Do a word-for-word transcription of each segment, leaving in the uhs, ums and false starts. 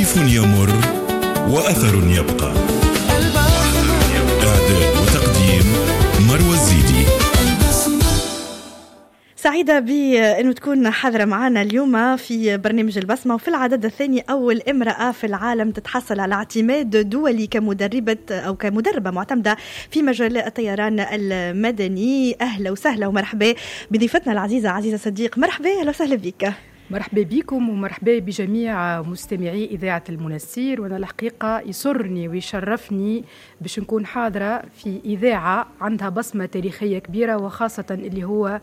طيف يمر وأثر يبقى. إعداد وتقديم مروى الزيدي. سعيدة بأنه تكون حاضرة معنا اليوم في برنامج البصمة، وفي العدد الثاني أول امرأة في العالم تتحصل على اعتماد دولي كمدربة أو كمدربة معتمدة في مجال الطيران المدني. أهلا وسهلا ومرحبا بضيفتنا العزيزة عزيزة صديق. مرحبا، أهلا وسهلا بك. مرحبا بكم ومرحبا بجميع مستمعي إذاعة المنسير. وأنا الحقيقة يسرني ويشرفني باش نكون حاضرة في إذاعة عندها بصمة تاريخية كبيرة، وخاصة اللي هو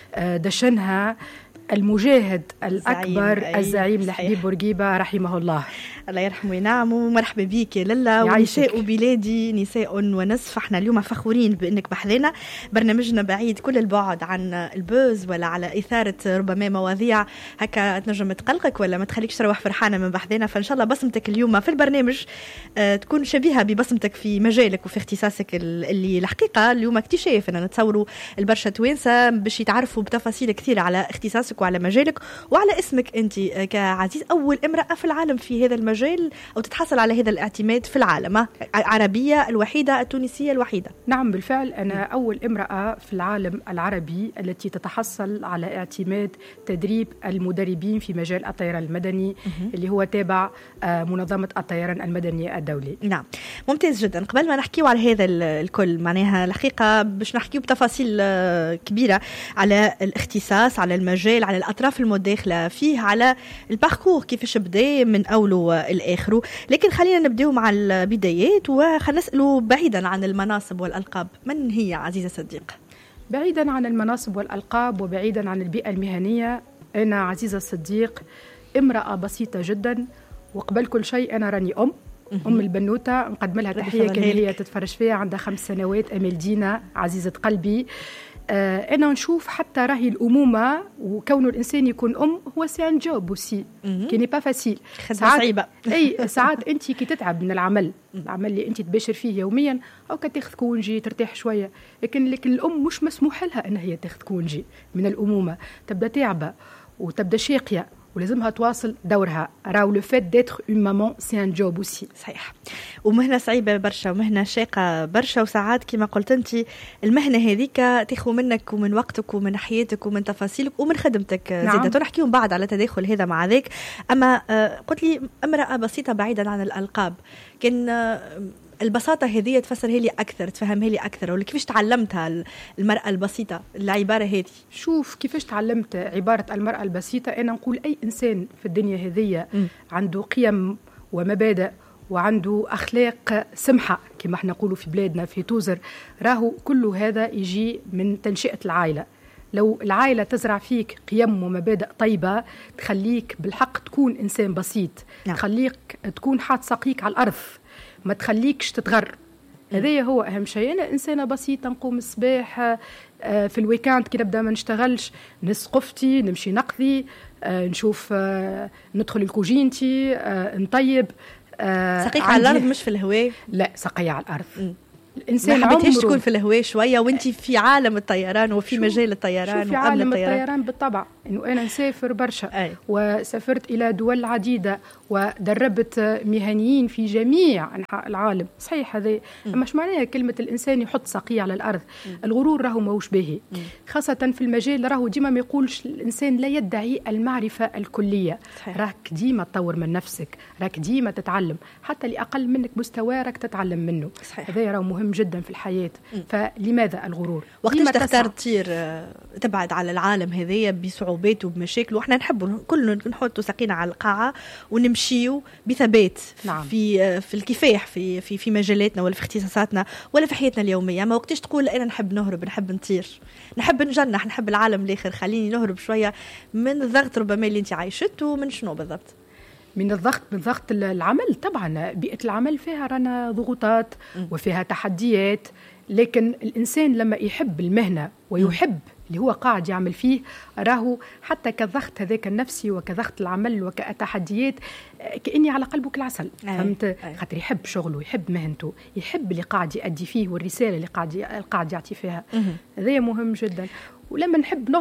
دشنها المجاهد الأكبر الزعيم لحبيب بورقيبة رحمه الله. الله يرحمه وينعمه. مرحبا بك يا للا. ونساء بلادي نساء ونصف، احنا اليوم فخورين بأنك بحذنا. برنامجنا بعيد كل البعد عن البوز ولا على إثارة ربما مواضيع هكا تنجم تقلقك ولا ما تخليكش تروح فرحانة من بحذنا. فإن شاء الله بصمتك اليوم في البرنامج اه تكون شبيهة ببصمتك في مجالك وفي اختصاصك اللي الحقيقة اليوم اكتشاف أن نتصوروا البرشا توانسة باش يتعرفوا بتفاصيل كثيرة على اختصاصك وعلى مجالك وعلى اسمك أنت كعزيز. أول امرأة في العالم في هذا المجال أو تتحصل على هذا الاعتماد في العالم، العربية الوحيدة التونسية الوحيدة. نعم بالفعل، أنا أول امرأة في العالم العربي التي تتحصل على اعتماد تدريب المدربين في مجال الطيران المدني اللي هو تابع منظمة الطيران المدني الدولي. نعم ممتاز جدا. قبل ما نحكيو على هذا الكل معناها الحقيقة باش نحكيو بتفاصيل كبيرة على الاختصاص، على المجال، على الأطراف المداخلة فيه، على الباركور كيفاش بدأ من أوله الآخر. لكن خلينا نبدأ مع البدايات وخلينا نسأله بعيدا عن المناصب والألقاب. من هي عزيزة صديق؟ بعيدا عن المناصب والألقاب وبعيدا عن البيئة المهنية، أنا عزيزة صديق امرأة بسيطة جدا، وقبل كل شيء أنا راني أم أم البنوتة نقدم لها تحية كان هي تتفرج فيها، عندها خمس سنوات، أمل دينا عزيزة قلبي. آه أنا نشوف حتى راهي الأمومة وكون الإنسان يكون أم هو سي ان جوب وسي كي ني با فاسيل، ساعات صعيبة. أي ساعات أنت كي تتعب من العمل العمل اللي أنت تباشر فيه يوميا أو كتاخذ كونجي ترتاح شوية، لكن لكن الأم مش مسموح لها أن هي تاخذ كونجي من الأمومة، تبدأ تعبة وتبدأ شاقية ولازمها تواصل دورها. راو لو فيت ديتر اون مامون سي ان جوب اوسي. صحيح، ومهنه صعيبه برشا ومهنه شاقه برشا، وساعات كما قلت انت المهنه هذيك تاخذ منك ومن وقتك ومن حياتك ومن تفاصيلك ومن خدمتك. نعم. زيادة نحكيهم بعد على تداخل هذا مع ذاك. اما قلت لي امراه بسيطه بعيدا عن الالقاب، كان البساطة هذه تفسرها لي أكثر، تفهمها لي أكثر، ولا كيفاش تعلمتها المرأة البسيطة العبارة هذه؟ شوف كيفاش تعلمت عبارة المرأة البسيطة. أنا نقول أي إنسان في الدنيا هذه عنده قيم ومبادئ وعنده أخلاق سمحة كما احنا نقولوا في بلادنا في توزر، راهو كل هذا يجي من تنشئة العائلة. لو العائلة تزرع فيك قيم ومبادئ طيبة تخليك بالحق تكون إنسان بسيط. نعم. تخليك تكون حاط ساقيك على الأرض، ما تخليكش تتغر. هذا هو أهم شيء. أنا إنسانة بسيطة، نقوم الصباح في الويكاند كي نبدأ ما نشتغلش نسقفتي نمشي نقضي، نشوف ندخل الكوجينتي نطيب. سقيك على الأرض مش في الهواء؟ لا، سقية على الأرض. م. الإنسان ما حبيتهاش تكون في الهواء شوية وانت في عالم الطيران وفي مجال الطيران في عالم الطيران. الطيران بالطبع إنه أنا نسافر برشا. أي. وسافرت إلى دول عديدة ودربت مهنيين في جميع أنحاء العالم. صحيح هذا، أما شو معناها كلمة الإنسان يحط ساقية على الأرض؟ م. الغرور راهو موش باهي، خاصة في المجال راهو ديما ما يقولش الإنسان لا يدعي المعرفة الكلية. صحيح. راك ديما تطور من نفسك، راك ديما تتعلم، حتى لأقل منك مستوى راك تتعلم منه. صحيح. هذا راهو مهم جدا في الحياة. م. فلماذا الغرور؟ وقتاش تختار تطير تبعد على العالم هذية بصعوباته وبمشاكله؟ وإحنا نحب كلنا نحط ساقينا على القاعة ونمشيو بثبات. نعم. في في الكفاح في في في مجالاتنا ولا في اختصاصاتنا ولا في حياتنا اليومية. ما وقتاش تقول أنا نحب نهرب، نحب نطير، نحب نجنح، نحب العالم الآخر، خليني نهرب شوية من الضغط ربما اللي أنت عايشته. من شنو بالضبط؟ من الضغط من ضغط العمل. طبعا بيئة العمل فيها رانا ضغوطات وفيها تحديات، لكن الإنسان لما يحب المهنة ويحب اللي هو قاعد يعمل فيه، راهو حتى كضغط هذاك النفسي وكضغط العمل وكتحديات كأني على قلبك العسل. أي. فهمت؟ أي. خاطر يحب شغله، يحب مهنته، يحب اللي قاعد يأدي فيه والرسالة اللي قاعد قاعد يعطي فيها. هذا مهم جدا. ولما نحب نهرب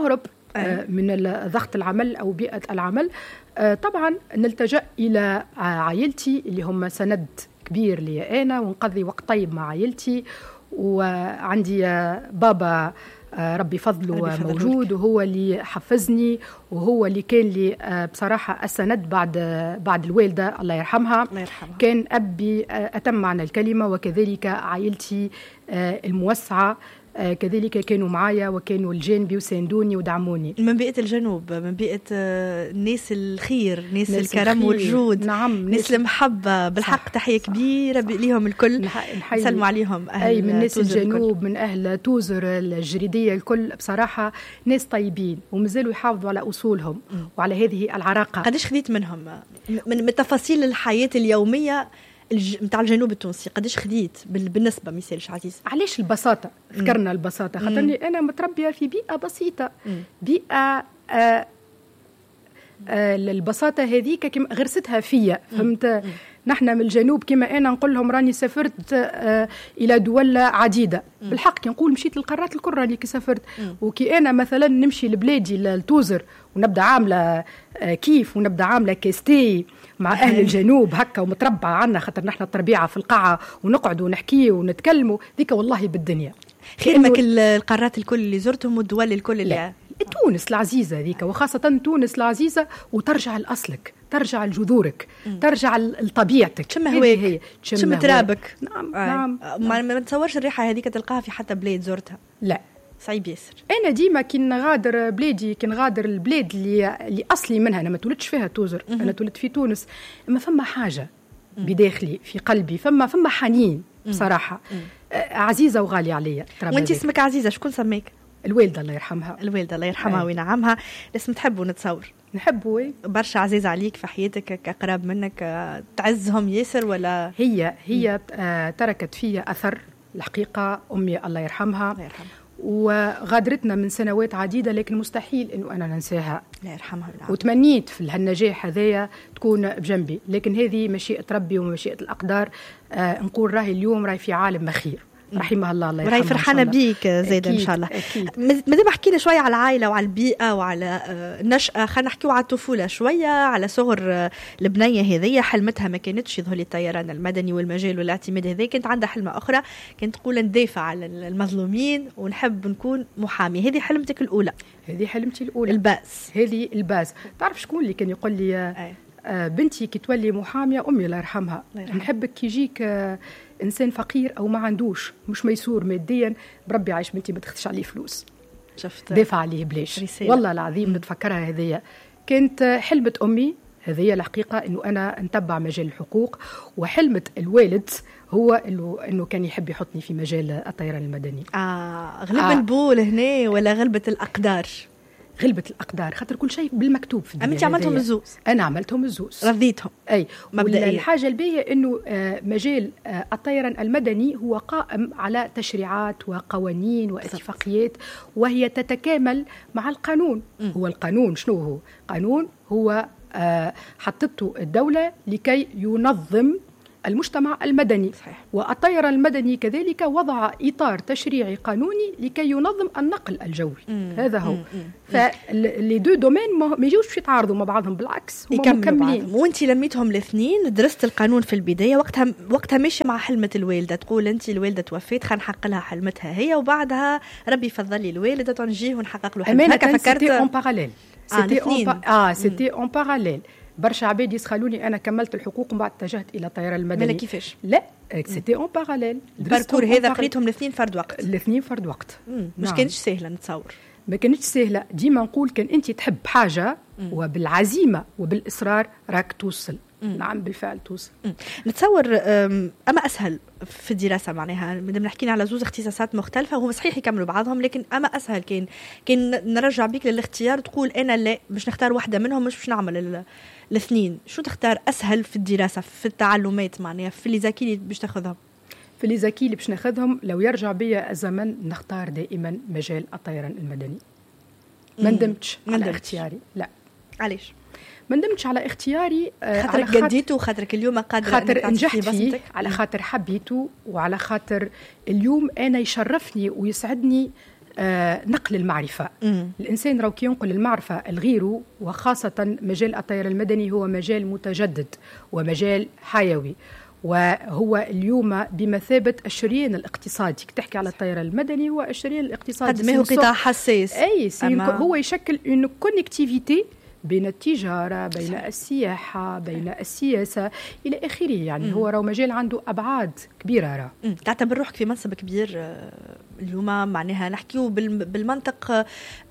من ضغط العمل أو بيئة العمل. طبعا نلتجأ إلى عائلتي اللي هم سند كبير لي أنا، ونقضي وقت طيب مع عائلتي. وعندي بابا ربي فضله موجود، وهو اللي حفزني وهو اللي كان لي بصراحة السند بعد بعد الوالدة الله يرحمها. الله يرحمها. كان أبي أتم معنى الكلمة، وكذلك عائلتي الموسعة كذلك كانوا معايا وكانوا الجانبي وساندوني ودعموني. من بيئة الجنوب، من بيئة ناس الخير، ناس, ناس الكرم الخير. والجود. نعم. ناس المحبة بالحق. صح. تحية كبيرة ليهم الكل، نسلموا عليهم. أهل أي من ناس الجنوب الكل. من أهل توزر الجريدية الكل بصراحة ناس طيبين ومازالوا يحافظوا على أصولهم م. وعلى هذه العراقة. قديش خديت منهم من, من تفاصيل الحياة اليومية متاع الجنوب التونسي؟ قديش خديت بالنسبه مثالش عزيز؟ علاش البساطه؟ ذكرنا البساطه خاطرني انا متربيه في بيئه بسيطه. مم. بيئه آه آه البساطه هذيك كما غرستها فيا. فهمت؟ نحن من الجنوب كما انا نقول لهم راني سافرت آه الى دول عديده. مم. بالحق كي نقول مشيت للقارات الكل راني كي سافرت. مم. وكي انا مثلا نمشي لبلادي لتوزر ونبدا عامله آه كيف ونبدا عامله كيستي مع أهل الجنوب هكا ومتربع عنا، خاطر نحن التربيعة في القاعة ونقعد ونحكي ونتكلموا ذيك والله بالدنيا. خيرمك القارات الكل اللي زرتهم والدول الكل اللي تونس العزيزة ذيك، وخاصة تونس العزيزة، وترجع لأصلك، ترجع لجذورك، ترجع لطبيعتك، شم هواك، شم ترابك. نعم. آه. نعم. ما, ما تصورش الريحة هذيك تلقاها في حتى بلاد زرتها. لا صعيب ياسر. انا ديما كي نغادر بلادي، كي نغادر البلاد اللي اللي اصلي منها، انا ما تولدتش فيها توزر، انا تولدت في تونس، اما فما حاجه بداخلي في قلبي، فما فما حنين بصراحه. آه عزيزه وغاليه عليا. وانت اسمك عزيزه، شكون سماك؟ الوالده الله يرحمها. الوالده الله يرحمها وينعمها. لازم تحبوا نتصور نحبوا برشا عزيز عليك في حياتك، كقراب منك، تعزهم ياسر ولا؟ هي هي آه تركت فيا اثر الحقيقه، امي الله يرحمها. الله يرحمها. وغادرتنا من سنوات عديدة، لكن مستحيل أنه أنا ننساها. لا يرحمها. وتمنيت في هالنجاح هذايا تكون بجنبي، لكن هذه مشيئة ربي ومشيئة الأقدار. آه نقول راهي اليوم راهي في عالم مخير رحمها الله. الله يرحمها. وراهي فرحانة بيك زيدا إن شاء الله. ماذا حكينا شوية على العائلة وعلى البيئة وعلى النشأة، خلينا نحكيو على الطفولة شوية، على صغر البنية هذية. حلمتها ما كانتش يظهر لي الطيران المدني والمجال والاعتماد هذي، كانت عندها حلمة أخرى، كانت تقول ندافع على المظلومين ونحب نكون محامي. هذه حلمتك الأولى؟ هذه حلمتي الأولى، الباس. هذه الباس. تعرف شكون اللي كان يقول لي آه بنتي كي تولي محامية؟ أمي الله يرحمها. نحبك كي يجيك آه إنسان فقير أو ما عندوش، مش ميسور ماديا، بربي عايش بنتي ما تخدش عليه فلوس، شفت دافع عليه بلاش. والله العظيم نتفكرها هذية، كانت حلمة أمي هذية الحقيقة، إنه أنا نتبع مجال الحقوق. وحلمة الوالد هو إنه إنه كان يحب يحطني في مجال الطيران المدني. آه غلب آه. البول هنا ولا غلبة الأقدار؟ غلبة الأقدار، خاطر كل شيء بالمكتوب في الدنيا. أنت عملتهم الزوز؟ أنا عملتهم الزوز، رضيتهم. أي مبدئيا. الحاجة الباهية إنه مجال الطيران المدني هو قائم على تشريعات وقوانين واتفاقيات، وهي تتكامل مع القانون. م. هو القانون شنو هو؟ قانون هو حطته الدولة لكي ينظم المجتمع المدني. صحيح. والطيران المدني كذلك وضع إطار تشريعي قانوني لكي ينظم النقل الجوي. مم. هذا هو. فاللي دو دومين ما يجوش يتعارضوا مع بعضهم، بالعكس هم مكملين. وانت لميتهم الاثنين، درست القانون في البداية، وقتها وقتها ماشي مع حلمة الوالدة، تقول انت الوالدة توفيت خلينا نحقق لها حلمتها هي، وبعدها ربي فضل لي الوالدة تنجيه ونحقق له حلمتها. أمانة سيتي اون باراليل. سيتي اون اه سيتي اون باراليل. برشا عباد يسخلوني انا كملت الحقوق ومن بعد اتجهت الى الطيران المدني. مالا كيفاش؟ لا سيتي اون باراليل. الباركور هذا قريتهم الاثنين فرد وقت؟ الاثنين فرد وقت. مم. مش نعم. كانتش سهله نتصور. ما كانتش سهله، ديما نقول كان انت تحب حاجه مم. وبالعزيمه وبالاصرار راك توصل. مم. نعم بالفعل توصل. مم. نتصور اما اسهل في الدراسه، معناها مادام نحكينا على زوج اختصاصات مختلفه، وهم صحيح يكملوا بعضهم، لكن اما اسهل كان كان نرجع بيك للاختيار تقول انا لا باش نختار واحده منهم، مش باش نعمل الاثنين. شو تختار اسهل في الدراسه، في التعلمات، معناها في اللي زكي باش تاخذهم؟ في اللي زكي اللي باش ناخذهم لو يرجع بيا الزمن نختار دائما مجال الطيران المدني. ما ندمتش على اختياري. لا. علاش؟ ما ندمتش على اختياري خاطرك قديته، خاطرك اليوم قادر خاطر نجحت فيه، على خاطر حبيته، وعلى خاطر اليوم انا يشرفني ويسعدني آه نقل المعرفة. مم. الإنسان راو كي ينقل المعرفة لغيره، وخاصة مجال الطيران المدني هو مجال متجدد ومجال حيوي، وهو اليوم بمثابة الشريان الاقتصادي. تحكي على الطيران المدني هو الشريان الاقتصادي، قد ما هو قطاع حساس. أي هو يشكل une connectivité بين التجارة، بين السياحة، بين السياسة إلى آخره. يعني مم. هو راهو مجال عنده أبعاد كبيرة. راه تعتبر روحك في منصب كبير اليوم، معناها نحكيو بالمنطق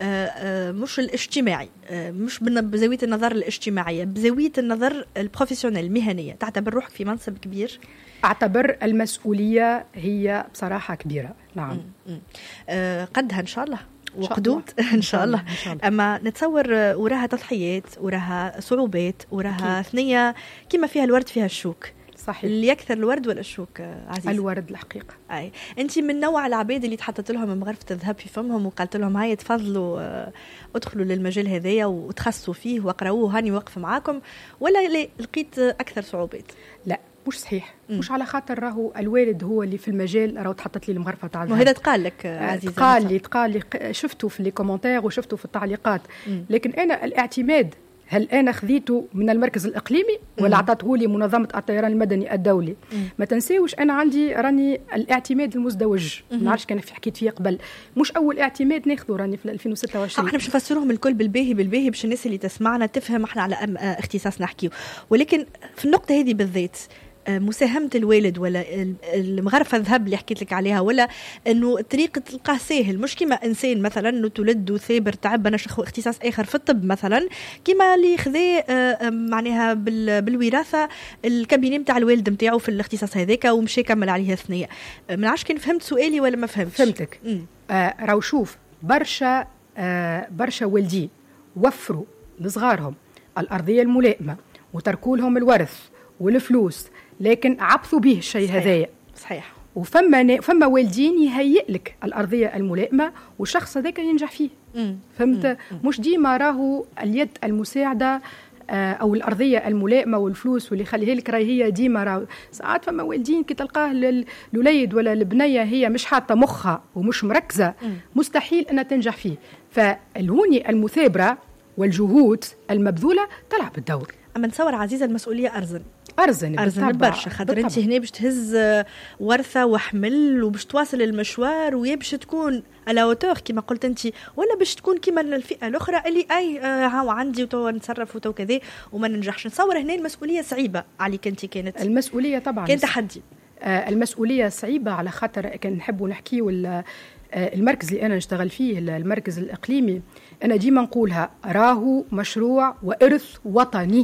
مش الاجتماعي، مش بزاوية النظر الاجتماعية، بزاوية النظر البروفيسيونيل المهنية. تعتبر روحك في منصب كبير؟ أعتبر المسؤولية هي بصراحة كبيرة. نعم. مم. مم. قدها إن شاء الله وقدود إن شاء الله. أما نتصور وراها تضحيات، وراها صعوبات، وراها ثنية كما فيها الورد فيها الشوك. صحيح. اللي يكثر الورد ولا الشوك عزيز؟ الورد الحقيقة. أي أنت من نوع العباد اللي تحطت لهم مغرفة الذهب في فمهم وقالت لهم هاي تفضلوا ادخلوا للمجال هذايا وتخصصوا فيه واقرأوه هاني واقف معاكم، ولا لقيت أكثر صعوبات؟ لا مش صحيح. م. مش على خاطر راهو الوالد هو اللي في المجال راهو تحطت لي المغرفه تاع الذهب. وهذا تقال لك عزيزه؟ تقال لي تقال لي شفته في لي كومونتير وشفته في التعليقات. م. لكن انا الاعتماد هل انا خذيته من المركز الاقليمي ولا عطاته لي منظمه الطيران المدني الدولي؟ م. ما تنساوش انا عندي راني الاعتماد المزدوج، ما نعرفش كان في حكيت فيه قبل، مش اول اعتماد ناخذه راني في ألفين وستة وعشرين. احنا باش نفسروهم الكل بالباهي بالباهي باش الناس اللي تسمعنا تفهم احنا على اختصاص نحكيو. ولكن في النقطه هذه بالذات مساهمة الوالد ولا المغرفة الذهب اللي حكيت لك عليها، ولا أنه طريقة تلقاه سهل، مش كما إنسان مثلا أنه تولد وثابر تعب أنا شخو اختصاص آخر في الطب مثلا، كما اللي خذاه معناها بالوراثة الكابيني متاع الوالد متاعه في الاختصاص هذاك ومشي كمل عليها ثنية. من عاش كان فهمت سؤالي ولا ما فهمت؟ فهمتك. آه راو شوف برشا آه برشا والدين وفروا لصغارهم الأرضية الملائمة وتركوا لهم الورث والفلوس، لكن عبثوا به الشيء هذايا. صحيح. وفما فما والدين يهيئ لك الأرضية الملائمة والشخص هذاك ينجح فيه. مم. فهمت؟ مم. مش ديما راهو اليد المساعدة أو الأرضية الملائمة والفلوس واللي يخليها لك راهي هي ديما. راهو ساعات فما والدين كي تلقاه للوليد ولا البنية هي مش حاطة مخها ومش مركزة، مم. مستحيل أن تنجح فيه. فالهوني المثابرة والجهود المبذولة تلعب الدور. أما نتصور عزيزة المسؤولية أرزن أرزن أرزن برشا، خاطر أنت هنا باش تهز ورثة وحمل وباش تواصل المشوار، ويا باش تكون على اوتور كما قلت أنت، ولا باش تكون كما الفئة الأخرى اللي أي هاو عندي وتو نتصرف وتو كذا وما ننجحش. نتصور هنا المسؤولية صعيبة عليك أنت. كانت المسؤولية طبعا كان تحدي. آه المسؤولية صعيبة على خاطر كان نحبوا نحكي ولا المركز اللي أنا نشتغل فيه المركز الإقليمي، أنا ديما نقولها راهو مشروع وإرث وطني.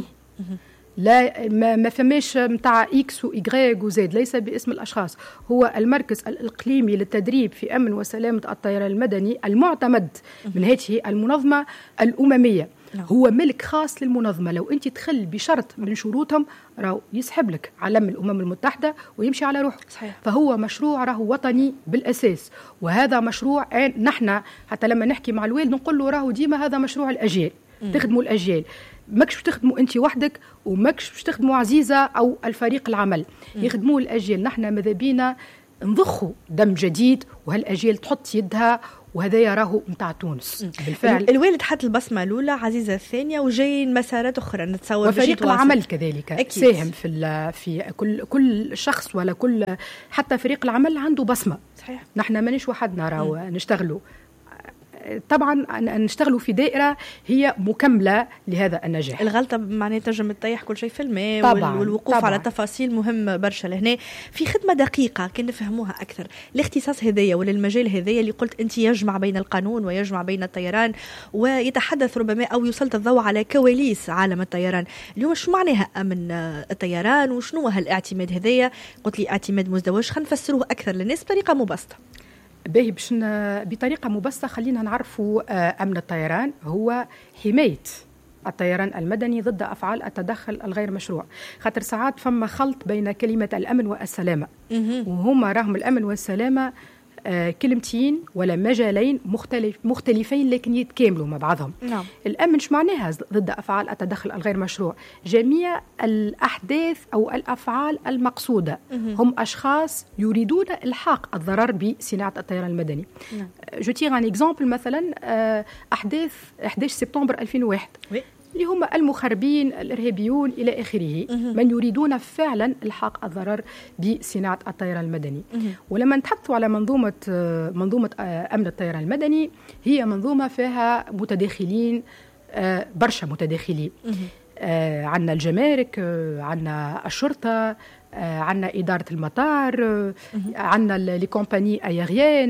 لا ما, ما فماش متاع إكس وإيغريغ وزيد، ليس باسم الأشخاص. هو المركز الإقليمي للتدريب في أمن وسلامة الطيران المدني المعتمد من هذه المنظمة الأممية. هو ملك خاص للمنظمة. لو أنت تخل بشرط من شروطهم راهو يسحب لك علم الأمم المتحدة ويمشي على روحه. صحيح. فهو مشروع راهو وطني بالأساس، وهذا مشروع نحن حتى لما نحكي مع الوالد نقول له راهو ديما هذا مشروع الأجيال. م. تخدموا الأجيال، ماكش تخدموا أنت وحدك وماكش تخدموا عزيزة أو الفريق العمل. م. يخدموا الأجيال. نحن ماذا بينا نضخوا دم جديد وهالأجيال تحط يدها، وهذا يراه متاع تونس. بالفعل الوالد حط البصمة الأولى، عزيزة الثانية، وجايين مسارات أخرى نتصور. وفريق العمل كذلك أكيد. ساهم في في كل كل شخص ولا كل حتى فريق العمل عنده بصمة. صحيح. نحن مانيش وحدنا راهو نشتغلوا. طبعا نشتغلوا في دائرة هي مكملة لهذا النجاح. الغلطة معناها تنجم تطيح كل شيء في الماء. طبعاً. والوقوف طبعاً. على تفاصيل مهم برشا لهنا في خدمة دقيقة كان نفهموها أكثر. الاختصاص هذايا ولا المجال هذايا اللي قلت أنت يجمع بين القانون ويجمع بين الطيران ويتحدث ربما أو يسلط الضوء على كواليس عالم الطيران. اليوم شو معناها أمن الطيران وشنو هالاعتماد هذايا؟ قلت لي اعتماد مزدوج، خلينا نفسروه أكثر للناس بطريقة مبسطة. باهي باش بطريقة مبسطة خلينا نعرفوا أمن الطيران هو حماية الطيران المدني ضد أفعال التدخل الغير مشروع. خاطر ساعات فما خلط بين كلمة الأمن والسلامة، وهما راهم الأمن والسلامة آه كلمتين ولا مجالين مختلف مختلفين لكن يتكاملوا مع بعضهم. نعم. الأمن شو معناها ضد أفعال التدخل الغير مشروع؟ جميع الأحداث أو الأفعال المقصودة هم أشخاص يريدون إلحاق الضرر بصناعة الطيران المدني. نعم. جو تيغ ان اكزامبل مثلا أحداث أحد عشر سبتمبر ألفين وواحد وي. اللي هم المخربين الإرهابيون إلى آخره، من يريدون فعلا إلحاق الضرر بصناعة الطيران المدني. ولما نتحدثوا على منظومة منظومة أمن الطيران المدني، هي منظومة فيها متداخلين برشا متداخلين. عندنا الجمارك، عندنا الشرطة، عندنا إدارة المطار، عندنا لي كومباني أيريين،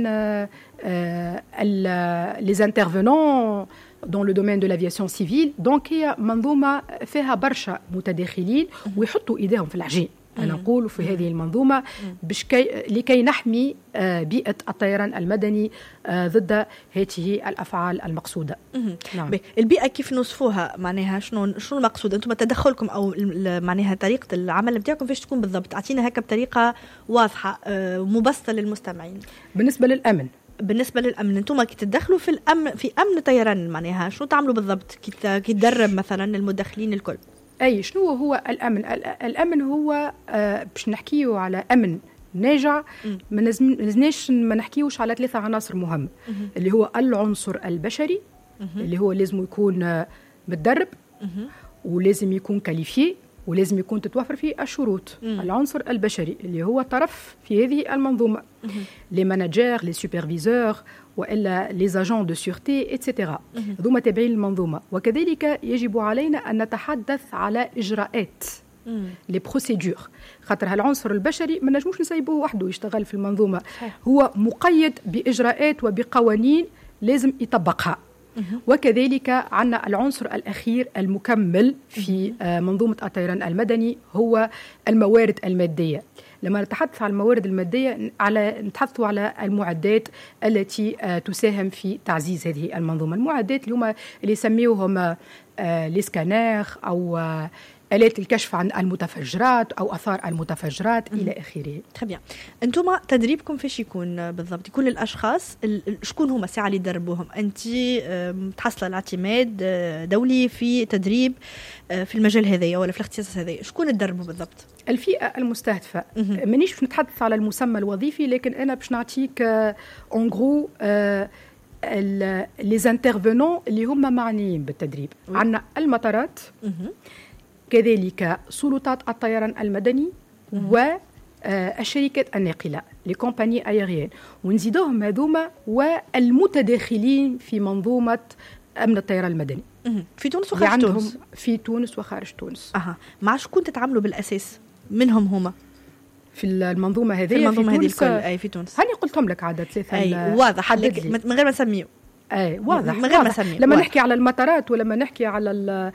les intervenants dans le domaine de l'aviation civile. donc هي منظومة فيها برشا متداخلين ويحطوا إيديهم في العجين. أنا نقول في هذه المنظومة بشكي لكي نحمي بيئة الطيران المدني ضد هذه الأفعال المقصودة. نعم. البيئة كيف نوصفوها؟ معناها شنو شنو المقصود؟ أنتم تدخلكم أو معناها طريقة العمل نتاعكم فيش تكون بالضبط؟ أعطينا هكا بطريقة واضحة مبسطة للمستمعين. بالنسبة للأمن بالنسبة للأمن أنتم كي تدخلوا في الأمن في أمن الطيران، معناها شنو تعملوا بالضبط كي كي تدرب مثلا المدخلين الكل؟ أي شنو هو الأمن؟ الأمن هو آه باش نحكيه على أمن ناجع، ما لازمناش ما نحكيوش على ثلاثة عناصر مهمة، اللي هو العنصر البشري اللي هو لازم يكون آه متدرب، ولازم يكون كاليفيه، ولازم يكون تتوفر فيه الشروط. مم. العنصر البشري اللي هو طرف في هذه المنظومة، لي ماناجير، لي سوبرفيزور، وإلا لي زاجون دو سيورتي إتسيتيرا، هذوما تابعين للمنظومة. وكذلك يجب علينا أن نتحدث على إجراءات، لي بروسيدور، خاطر هالعنصر البشري ما نجموش نسيبوه وحده يشتغل في المنظومة، هو مقيد بإجراءات وبقوانين لازم يطبقها. وكذلك عندنا العنصر الأخير المكمل في منظومة الطيران المدني هو الموارد المادية. لما نتحدث عن الموارد المادية على نتحدث على المعدات التي تساهم في تعزيز هذه المنظومة. المعدات اللي هم اللي يسميوهم الاسكانير أو آلات الكشف عن المتفجرات أو أثار المتفجرات إلى آخره. تمام. أنتم تدريبكم فيش يكون بالضبط؟ كل الأشخاص شكون هما الساعة اللي يدربوهم؟ أنت تحصل الاعتماد دولي في تدريب في المجال هذايا ولا في الاختصاص هذايا، شكون تدربوا بالضبط؟ الفئة المستهدفة. مانيش باش نتحدث على المسمى الوظيفي، لكن أنا باش نعطيك اون غرو لي انترفينون اللي هم معنيين بالتدريب. عندنا المطارات، كذلك سلطات الطيران المدني، والشركات الناقلة، لي كومباني أيريين، ونزيدوهم هذوما والمتداخلين في منظومة أمن الطيران المدني في تونس وخارج تونس. في تونس وخارج تونس. أها. مع شكون تتعاملوا بالأساس منهم هما في المنظومة هذه؟ في المنظومة هذه الكل. أي في تونس. هاني قلتهم لك عادة ثلاثة. أي واضح من غير ما نسميه. اي واضح من غير ما نسميه. لما واضح. نحكي على المطارات ولما نحكي على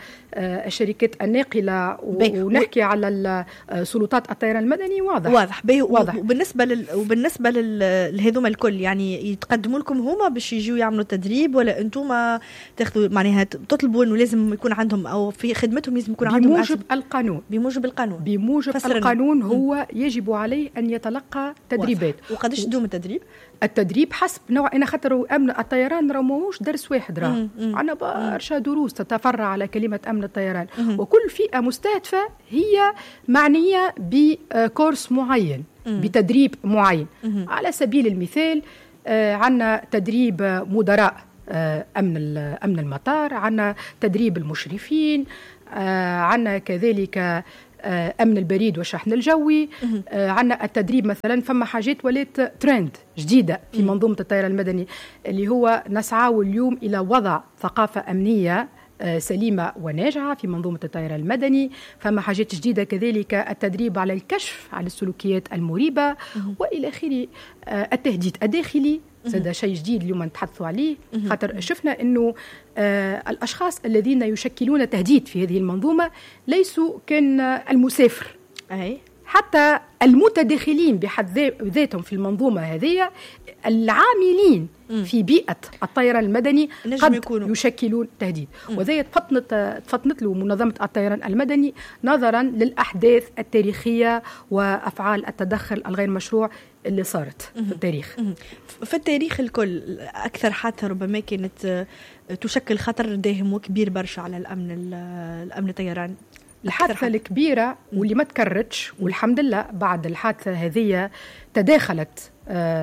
الشركات الناقله ونحكي على سلطات الطيران المدني واضح واضح بيه. واضح. وبالنسبه لل... وبالنسبه لهذوما الكل يعني يتقدموا لكم هما باش يجوا يعملوا تدريب، ولا انتم تاخذوا معناها تطلبوا انه لازم يكون عندهم او في خدمتهم لازم يكون عندهم بموجب أسب... القانون بموجب القانون بموجب القانون هو يجب عليه ان يتلقى تدريبات. وقداش تدوم التدريب؟ التدريب حسب نوع. انا خاطر امن الطيران راه ماهوش درس واحد، راه عندنا برشا دروس تتفرع على كلمه امن الطيران، وكل فئه مستهدفه هي معنيه بكورس معين، بتدريب معين. على سبيل المثال عندنا تدريب مدراء امن امن المطار، عندنا تدريب المشرفين، عندنا كذلك أمن البريد والشحن الجوي، عندنا التدريب مثلا. فما حاجات ولات ترند جديدة في منظومة الطيران المدني اللي هو نسعى اليوم إلى وضع ثقافة أمنية سليمة وناجعة في منظومة الطيران المدني. فما حاجات جديدة كذلك التدريب على الكشف على السلوكيات المريبة وإلى آخره. التهديد الداخلي هذا شيء جديد اليوم نتحدثوا عليه، خاطر شفنا أنه آه الأشخاص الذين يشكلون تهديد في هذه المنظومة ليسوا كان المسافر، أي حتى المتداخلين بحد ذاتهم في المنظومة هذه، العاملين م. في بيئة الطيران المدني قد يكونوا. يشكلون تهديد. وذي تفطنت, تفطنت له منظمة الطيران المدني نظرا للأحداث التاريخية وأفعال التدخل الغير مشروع اللي صارت في التاريخ. في التاريخ الكل أكثر حادثة ربما كانت تشكل خطر داهم وكبير برشا على الأمن الأمن الطيران؟ الحادثة الكبيرة واللي ما تكررتش، والحمد لله بعد الحادثة هذه تداخلت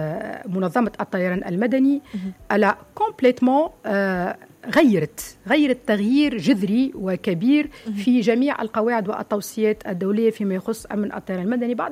منظمة الطيران المدني على كومبليتمون غيرت غيرت تغيير جذري وكبير في جميع القواعد والتوصيات الدولية فيما يخص أمن الطيران المدني بعد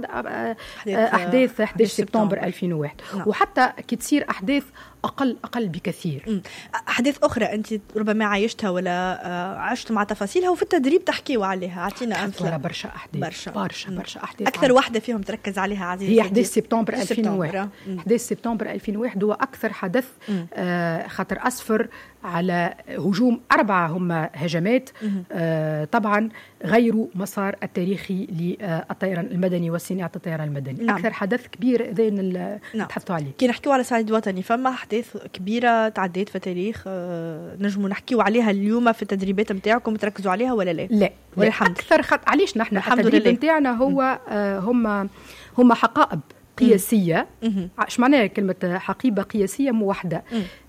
أحداث أحد عشر سبتمبر ألفين وواحد. نعم. وحتى كي تصير أحداث أقل أقل بكثير. أحداث أخرى أنت ربما عايشتها ولا عشت مع تفاصيلها وفي التدريب تحكيوا عليها، أعطينا أمثلة. برشا أحداث برشا برشا, برشا أحداث. أكثر واحدة فيهم تركز عليها عزيزي هي أحداث سبتمبر ألفين وواحد. أحداث سبتمبر ألفين وواحد هو أكثر حدث آه خطر أصفر على هجوم أربعة هم هجمات آه طبعا غيروا مسار التاريخي للطيران المدني وصناعة الطيران المدني. نعم. أكثر حدث كبير ذين نتحدثوا عليه. كي نحكيوا على صعيد وطني فما أحداث كبيرة تعديت في التاريخ آه نجموا نحكيوا عليها اليوم في التدريبات متاعكم تركزوا عليها ولا لا؟ لا. والحمد. أكثر خط عليش نحن التدريب نتاعنا هو آه هم هم حقائب قياسية. اش معناها كلمة حقيبة قياسية موحدة؟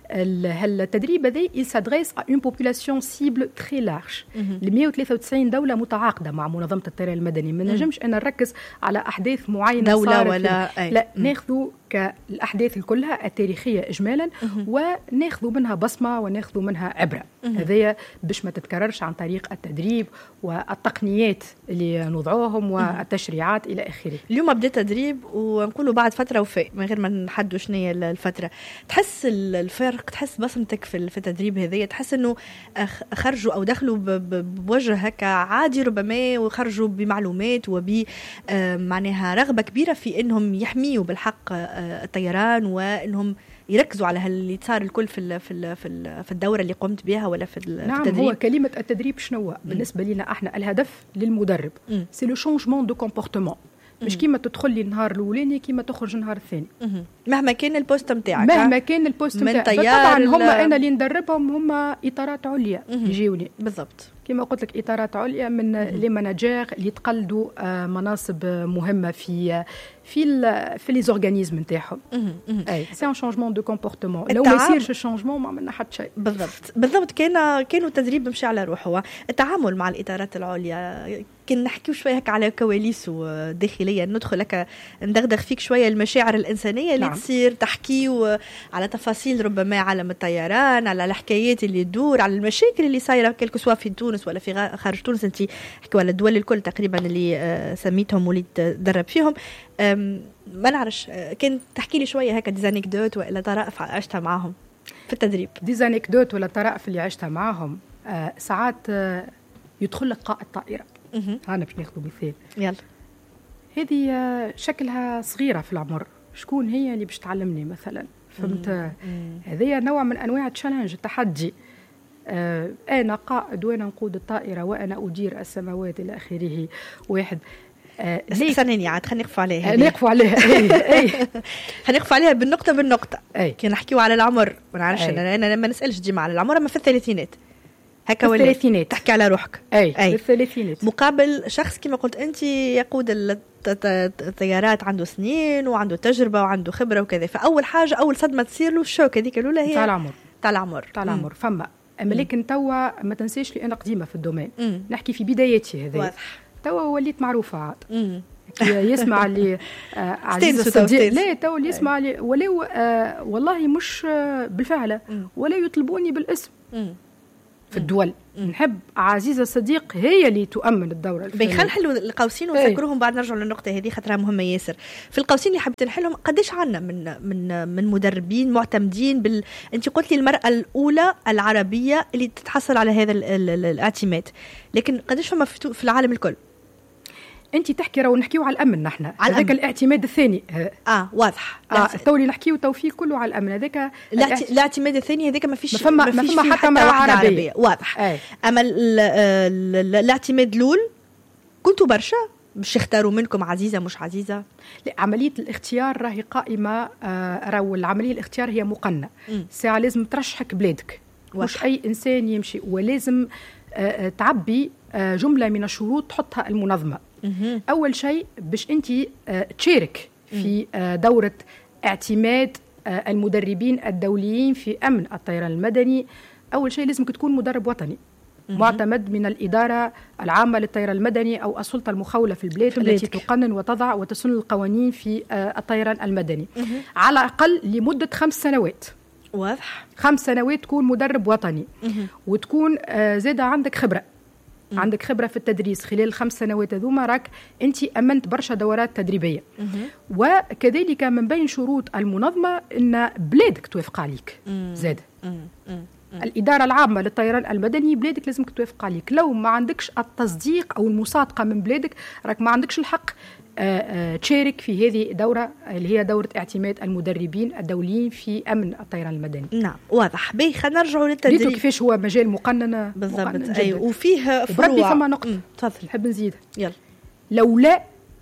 التدريب هذا il s'adresse à une population cible très large. ل مئة وثلاثة وتسعين دولة متعاقدة مع منظمة الطيران المدني. ما نجمش أنا نركز على أحداث معينة دولة ولا لا ناخذوا كالأحداث كلها التاريخية إجمالا وناخذوا منها بصمة وناخذوا منها عبرة. هذا باش ما تتكررش عن طريق التدريب والتقنيات اللي نوضعوهم والتشريعات إلى آخره. اليوم بدأ تدريب ونقولوا بعد فترة وفاء من غير ما نحدوا شنو هي الفترة. تحس الفرق، تحس بصمتك في التدريب هذا، تحس إنه خرجوا أو دخلوا بوجه هكا عادي ربما وخرجوا بمعلومات وب معناها رغبة كبيرة في إنهم يحميوا بالحق الطيران وإنهم يركزوا على اللي صار الكل في في في الدوره اللي قمت بها ولا في نعم التدريب. هو كلمه التدريب شنو بالنسبه لنا احنا؟ الهدف للمدرب سي لو شونجمون دو كومبورتمون، مش كيما تدخل لي النهار الاولاني كيما تخرج النهار الثاني مهما كان البوست نتاعك، مهما كان البوست نتاعك. طبعا هم انا اللي ندربهم هم اطارات عليا يجيوني بالضبط كما قلت لك اطارات عليا من لي ماناجير اللي تقلدوا مناصب مهمه في في في لي زورغانيزم نتاعهم. اي سي ان شونجمون دو كومبورتمون. لو ما يصيرش الشونجمون ما عملنا حتى شيء. بالضبط بالضبط. كان كانوا التدريب مشي على روحه. التعامل مع الاطارات العليا كنا نحكيو شويه هكا على كواليس داخليه، ندخل هكا ندغدغ فيك شويه المشاعر الانسانيه اللي نعم. تصير تحكيو على تفاصيل ربما عالم الطيران، على الحكايات اللي تدور، على المشاكل اللي صايره كلكو سوا في تونس ولا في خارج تونس. انت حكيوا على الدول الكل تقريبا اللي سميتهم واللي تدرب فيهم. ما نعرفش كان تحكي لي شويه هكا ديزانيكدوت ولا طرائف عشتها معاهم في التدريب؟ ديزانيكدوت ولا طرائف اللي عشتها معاهم آه ساعات آه يدخل لك قائد طائره. انا باش ناخذ مثال. يلا. هذه آه شكلها صغيره في العمر، شكون هي اللي باش تعلمني مثلا؟ فهمت؟ هذه نوع من انواع التشالنج، التحدي. آه انا قائد وانا نقود الطائره وانا ادير السماوات الى اخره. واحد آه استناني عاد خلينا نقف عليها. نقفوا عليها اي هنقف عليها بالنقطه بالنقطه. كي نحكيو على العمر ما نعرفش انا انا ما نسالش ديما على العمر، اما في الثلاثينات هكا ولا الثلاثينات تحكي على روحك. اي, أي. الثلاثينات مقابل شخص كما قلت انت يقود الطيارات عنده سنين وعنده تجربه وعنده خبره وكذا. فاول حاجه اول صدمه تصير له الشوك هذيك الاولى هي تاع العمر تاع العمر تاع العمر. فما اما لكن توا ما تنساش لي انا قديمه في الدومين. مم. نحكي في بداياتي هذه توا وليت معروفه عاد. يسمع لي آه عزيز الصديق لا تو اللي يسمع لي ولو آه والله مش آه بالفعل ولا يطلبوني بالاسم مم. في الدول. نحب عزيزة صديق هي اللي تؤمن الدورة الفنية. بيخل نحلوا القوسين ونذكرهم بعد نرجع للنقطة هذه خاطرها مهمة ياسر. في القوسين اللي حبيت نحلهم قديش عنا من من من مدربين معتمدين بال أنت قلت لي المرأة الأولى العربية اللي تتحصل على هذا الاعتماد، لكن قديش فما في العالم الكل؟ انت تحكي راهو نحكيو على الامن نحن هذاك الاعتماد الثاني. اه واضح. اه تولي نحكيو توفيق كله على الامن هذاك الاعتماد الثاني هذاك ما فيش ما فما ما فما حتى مرأة عربية. عربية واضح. أي. اما الاعتماد الاول كنتوا برشا باش يختاروا منكم عزيزه مش عزيزه؟ لا عمليه الاختيار راهي قائمه. آه راهو العمليه الاختيار هي مقننه ساعه لازم ترشحك بلادك مش اي انسان يمشي، ولازم آه تعبي آه جمله من الشروط تحطها المنظمه. أول شيء باش أنت تشارك في دورة اعتماد المدربين الدوليين في أمن الطيران المدني. أول شيء لازم تكون مدرب وطني معتمد من الإدارة العامة للطيران المدني أو السلطة المخولة في البلاد في التي تقنن وتضع وتسن القوانين في الطيران المدني مم. على الأقل لمدة خمس سنوات. واضح. خمس سنوات تكون مدرب وطني مم. وتكون زادة عندك خبرة مم. عندك خبرة في التدريس خلال الخمس سنوات هذوما، راك أنت أمنت برشا دورات تدريبية مم. وكذلك من بين شروط المنظمة أن بلادك توافق عليك زادة مم. مم. الإدارة العامة للطيران المدني بلادك لازم توافق عليك. لو ما عندكش التصديق أو المصادقة من بلادك راك ما عندكش الحق تشارك في هذه الدورة اللي هي دورة اعتماد المدربين الدوليين في أمن الطيران المدني. نعم واضح. باهي خلينا نرجعوا للتدريب. ريتو كيفاش هو مجال مقنن بالضبط. أيوة. وفيه فروع. بربي ثم نقطة تفضل. نحب نزيد. يلا. لولا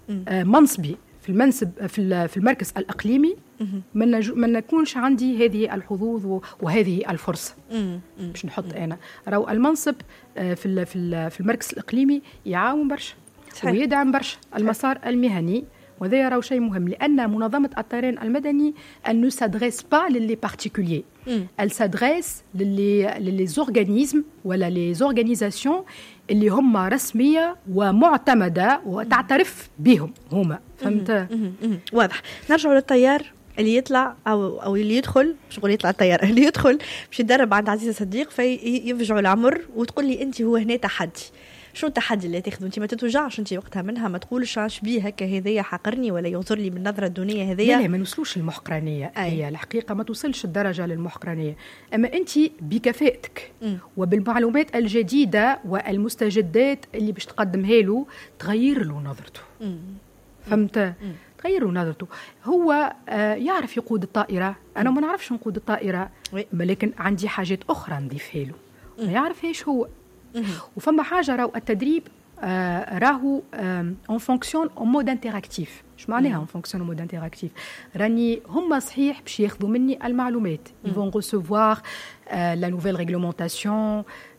منصبي في المنصب في في المركز الإقليمي ما نج... نكونش عندي هذه الحظوظ وهذه الفرصة باش نحط أنا راهو المنصب في في المركز الإقليمي يعاون برشا ويدعم برشا المسار المهني، وهذا راهو شيء مهم لأن منظمة الطيران المدني elle ne s'adresse pas للي particuliers elle s'adresse للي للي زورغانيزم ولا لي زورغانيزاسيون اللي هم رسمية ومعتمدة وتعترف بهم هما. فهمت؟ واضح. نرجع للطيار اللي يطلع او او اللي يدخل مش نقول يطلع الطيار اللي يدخل باش يتدرب عند عزيزة صديق فيفجعوا العمر وتقول لي انت هو هنا تحدي. شو التحدي اللي تاخذه انت؟ ما تتوجعش انت وقتها منها، ما تقولش اش بيه هكا هذايا حقرني ولا ينظر لي بالنظره الدونيه هذيا. لا ما نوصلوش للمحقرانيه. هي الحقيقه ما توصلش الدرجه للمحقرانيه، اما انت بكفاءتك م. وبالمعلومات الجديده والمستجدات اللي باش تقدمها له تغير له نظرته. م. فهمت؟ م. تغير له نظرته. هو آه يعرف يقود الطائره، انا ما نعرفش نقود الطائره ولكن عندي حاجات اخرى نضيفها له ما يعرف ايش هو. وفما حاجه راهو التدريب آه راهو اون فونكسيون اون مود انتراكتيف. اش معناها اون فونكسيون اون مود انتراكتيف؟ راني هما صحيح باش ياخذوا مني المعلومات يفون ريسيفوار لا نوفيل ريغلومونطاسيون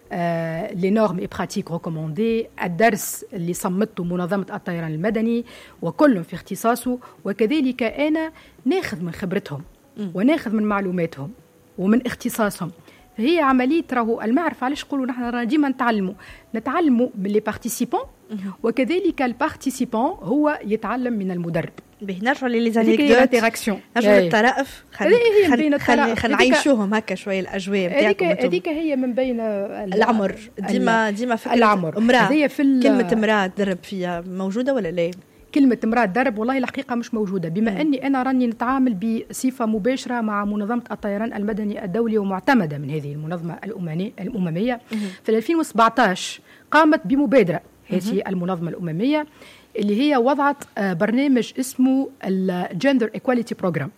لي نورم اي براتيك ريكوموندي الدرس اللي صمته منظمه الطيران المدني وكل في اختصاصه، وكذلك انا ناخذ من خبرتهم وناخذ من معلوماتهم ومن اختصاصهم. هي عملية راهو المعرفة. علاش نقولوا نحن ديما نتعلموا نتعلموا من لي بارتيسيبون وكذلك البارتيسيبون هو يتعلم من المدرب. به نرجع لي زانيكدوت نرجع للطرائف خلينا خلينا نعيشوهم هكا شويه الاجواء نتاعكم. هذيك هذيك هي من بين العمر ديما ديما في العمر. امراه كلمه امراه تدرب فيها موجوده ولا لا؟ كلمة امرأة درب والله الحقيقة مش موجودة، بما م. أني أنا راني نتعامل بصفة مباشرة مع منظمة الطيران المدني الدولي ومعتمدة من هذه المنظمة الأممية. في ألفين وسبعطاش قامت بمبادرة هذه المنظمة الأممية اللي هي وضعت برنامج اسمه الجندر إيكواليتي بروجرام.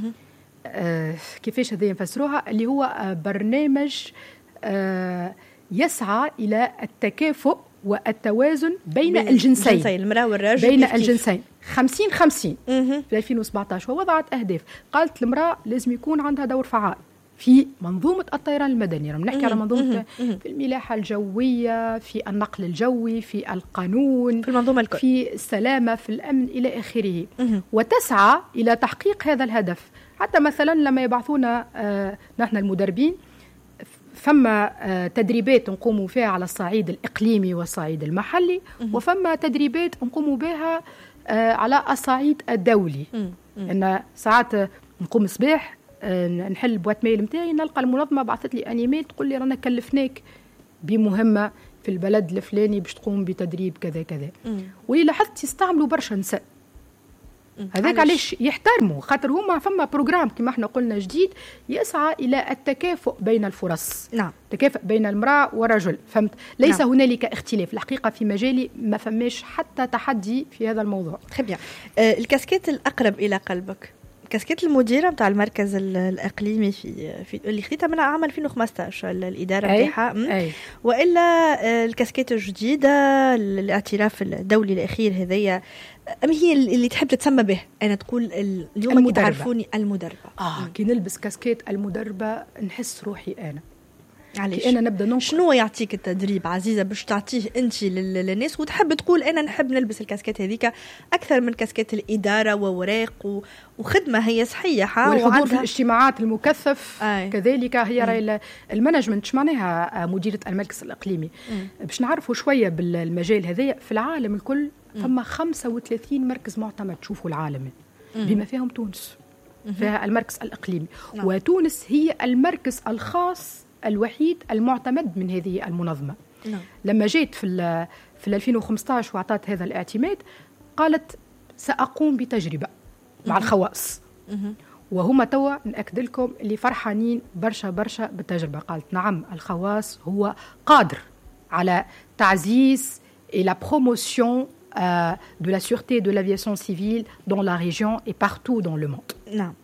آه كيفاش هذه نفسروها؟ اللي هو برنامج آه يسعى إلى التكافؤ والتوازن بين, بين الجنسين, الجنسين المرأة والرجل بين كيف الجنسين خمسين خمسين في ألفين وسبعطاش. ووضعت أهداف قالت المرأة لازم يكون عندها دور فعال في منظومة الطيران المدني. رم نحكي على منظومة في الملاحة الجوية، في النقل الجوي، في القانون، في المنظومة الكل، في السلامة، في الأمن إلى آخره. وتسعى إلى تحقيق هذا الهدف. حتى مثلا لما يبعثونا آه نحن المدربين فما تدريبات نقوموا فيها على الصعيد الإقليمي والصعيد المحلي، وفما تدريبات نقوموا بها على الصعيد الدولي. أن ساعات نقوم صباح نحل بوات ميل متاعي نلقى المنظمة بعثت لي أنيميل تقول لي رانا كلفناك بمهمة في البلد الفلاني باش تقوم بتدريب كذا كذا. واللي لاحظت يستعملوا برشا نساء. هذاك علاش يحترموا خاطر هما فما بروجرام كما احنا قلنا جديد يسعى الى التكافؤ بين الفرص. نعم. تكافؤ بين المرأة والرجل. فهمت؟ ليس نعم. هنالك اختلاف. الحقيقة في مجالي ما فماش حتى تحدي في هذا الموضوع. très bien. آه الكاسكيت الأقرب إلى قلبك كاسكيت المديرة متاع المركز الإقليمي في في اللي خديتها من عام ألفين وخمسطاش الإدارة نتاعها، وإلا الكاسكيت الجديدة الاعتراف الدولي الأخير هذيا أم هي اللي تحب تتسمى به؟ أنا تقول اليوم تعرفوني المدربة. آه كي نلبس كاسكيت المدربة نحس روحي أنا علاش انا نبدا ننقل. شنو يعطيك التدريب عزيزه باش تعطيه انت للناس وتحب تقول انا نحب نلبس الكاسكيت هذيك اكثر من كاسكيت الاداره ووراق وخدمه هي صحيحه والحضور في الاجتماعات المكثف آه. كذلك هي راي المانجمنت. اش معناها مديره المركز الاقليمي؟ مم. باش نعرفوا شويه بالمجال هذايا في العالم الكل ثم خمسة وثلاثين مركز معتمد. شوفوا العالم بما فيهم تونس فيها المركز الإقليمي. نعم. وتونس هي المركز الخاص الوحيد المعتمد من هذه المنظمة. نعم. لما جيت في في ألفين وخمسة عشر وعطات هذا الاعتماد قالت سأقوم بتجربة مع الخواص وهم توا نأكد لكم اللي فرحانين برشا برشا بالتجربة. قالت نعم الخواص هو قادر على تعزيز et la promotion euh, de la sûreté de l'aviation civile dans la région et partout dans le monde. نعم.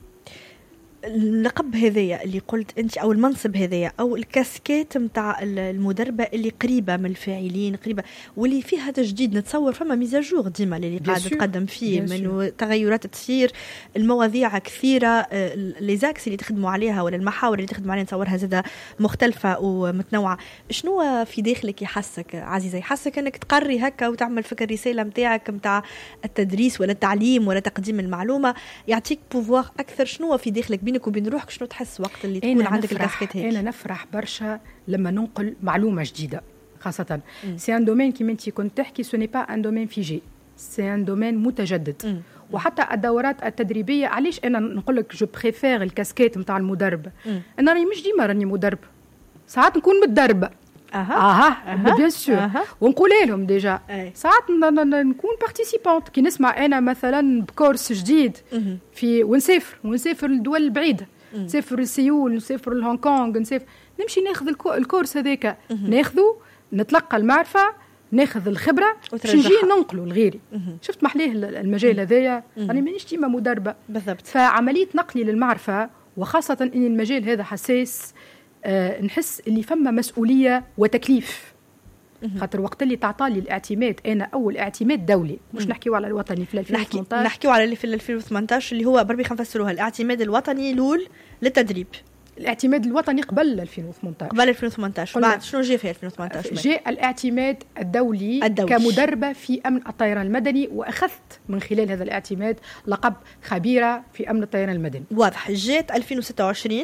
اللقب هذايا اللي قلت انت او المنصب هذايا او الكاسكيت نتاع المدربه اللي قريبه من الفاعلين قريبه واللي فيها تجديد نتصور فما ميزاجور ديما اللي قاعد تقدم فيه من تغيرات تصير المواضيع كثيره لي زاكس اللي تخدموا عليها ولا المحاور اللي تخدموا عليها نتصورها زاده مختلفه ومتنوعه. شنو في داخلك يحسك عزيزه يحسك انك تقري هكا وتعمل فكر الرساله نتاعك نتاع التدريس ولا التعليم ولا تقديم المعلومه يعطيك بوفوار اكثر؟ شنو في داخلك بينك وبين روحك شنو تحس وقت اللي تكون عندك الكاسكيت هيك؟ انا نفرح برشا لما ننقل معلومه جديده خاصه سي ان دومين كيما انت كنت تحكي سو ني با ان دومين فيجي سي ان دومين متجدد. مم. وحتى الدورات التدريبيه علاش انا نقول لك جو بريفير الكاسكيت نتاع المدرب؟ مم. انا راني مش ديما راني مدرب ساعات نكون متدربه اها اها بيان سور ونقول لهم ديجا ساعات نكون بارتيسيبانت كي نسمع انا مثلا بكورس جديد في ونسافر ونسافر للدول البعيده نسافر لسيول نسافر لهونغ كونغ نسافر نمشي ناخذ الكورس هذاك ناخذه نتلقى المعرفه ناخذ الخبره باش نجي ننقله لغيري. شفت محليه المجال هذايا راني مانيش ديما مدربه بالضبط. فعمليه نقلي للمعرفه وخاصه ان المجال هذا حساس أه نحس اللي فما مسؤوليه وتكليف خاطر وقت اللي تعطالي الاعتماد انا اول اعتماد دولي مش نحكيو على الوطني في ألفين وثمانية عشر نحكيو على اللي في ألفين وثمانية عشر اللي هو بربي خنفسروها الاعتماد الوطني لول للتدريب. الاعتماد الوطني قبل ألفين وثمانية عشر قبل ألفين وثمانية عشر بعد شنو جاء في ألفين وثمانية عشر؟ جاء الاعتماد الدولي, الدولي كمدربة في أمن الطيران المدني وأخذت من خلال هذا الاعتماد لقب خبيرة في أمن الطيران المدني. واضح. جاءت ألفين وستة وعشرين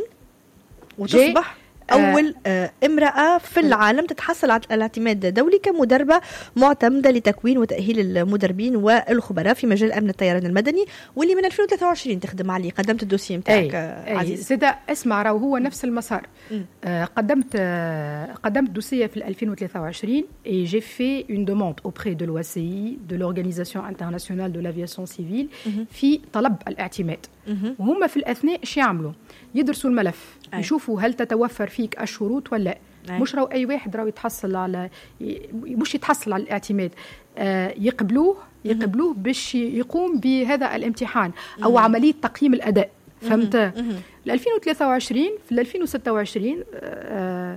وتصبح أول آه امرأة في العالم تتحصل على الاعتماد الدولي كمدربة معتمدة لتكوين وتأهيل المدربين والخبراء في مجال أمن الطيران المدني واللي من ألفين وثلاثة وعشرين تخدم عليه. قدمت الدوسيه متاعك أي عزيز سيدا اسمع راهو هو نفس المسار. آه قدمت آه قدمت دوسيه في ألفين وثلاثة وعشرين et j'ai fait une demande auprès de l'O A C I de l'Organisation internationale de l'aviation civile في طلب الاعتماد. وهم في الأثناء ايش يعملوا؟ يدرسوا الملف أي. يشوفوا هل تتوفر فيك الشروط ولا لا. مش راهو اي واحد راهو يتحصل على مش يتحصل على الاعتماد آه يقبلوه يقبلوه باش يقوم بهذا الامتحان او مم. عمليه تقييم الاداء. فهمت؟ ل ألفين وثلاثة وعشرين في ألفين وستة وعشرين آه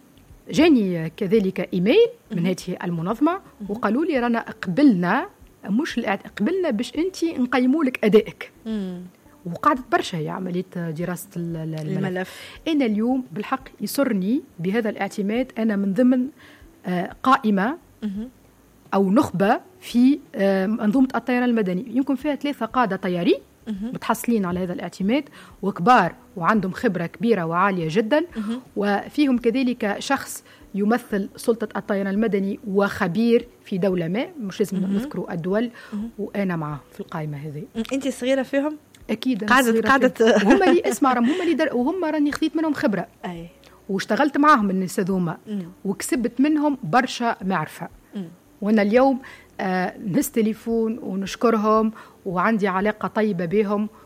جاني كذلك ايميل من هذه المنظمه وقالوا لي رانا قبلنا مش قبلنا باش انت نقيموا لك ادائك. مم. وقعدت برشا هي عملية دراسة الملف. الملف أنا اليوم بالحق يسرني بهذا الاعتماد أنا من ضمن قائمة أو نخبة في منظومة الطيران المدني يمكن فيها ثلاثة قادة طيارين متحصلين على هذا الاعتماد وكبار وعندهم خبرة كبيرة وعالية جدا وفيهم كذلك شخص يمثل سلطة الطيران المدني وخبير في دولة ما مش لازم نذكروا الدول وأنا معه في القائمة هذه. أنت صغيرة فيهم؟ اكيد قعدت قعدت وهم اللي اسمع هم اللي در... وهم راني خذيت منهم خبره اي واشتغلت معهم الناس هذوما وكسبت منهم برشا معرفه. مم. وانا اليوم آه نهز تليفون ونشكرهم وعندي علاقه طيبه بهم